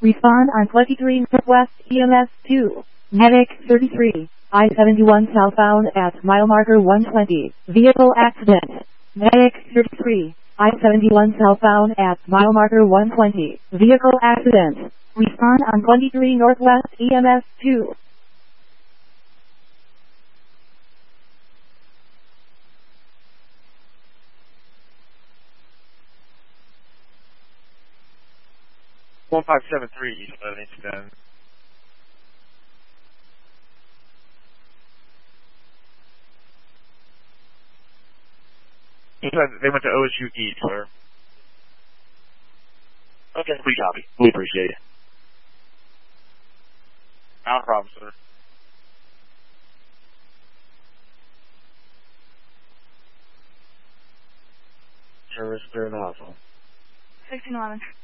Respond on 23 Northwest EMS 2. Medic 33. I-71 southbound at mile marker 120. Vehicle accident. Medic 33. I-71 southbound at mile marker 120. Vehicle accident. Respond on 23 Northwest EMS 2. One 573 East Livingston. They went to OSU East, sir. Okay, we copy. We appreciate it. Not a problem, sir. Service clear and awful. 1611.